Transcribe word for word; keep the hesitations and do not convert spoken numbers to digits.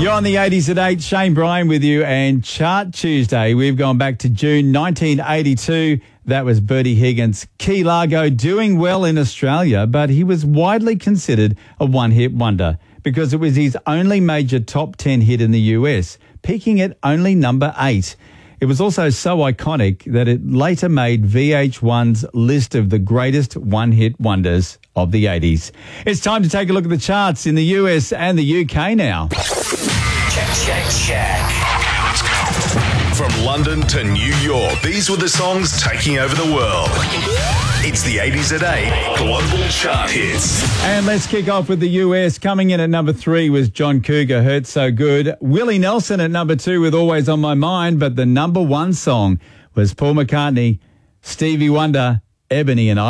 You're on the eighties at eight. Shane Bryan with you, and Chart Tuesday. We've gone back to June nineteen eighty-two. That was Bertie Higgins. Key Largo doing well in Australia, but he was widely considered a one-hit wonder because it was his only major top ten hit in the U S, peaking at only number eight. It was also so iconic that it later made V H one's list of the greatest one-hit wonders of the eighties. It's time to take a look at the charts in the U S and the U K now. Check, check, check. Okay, let's go. From London to New York, these were the songs taking over the world. It's the eighties at eight Global Chart Hits. And let's kick off with the U S. Coming in at number three was John Cougar, Hurt So Good. Willie Nelson at number two with Always on My Mind. But the number one song was Paul McCartney, Stevie Wonder, Ebony and I.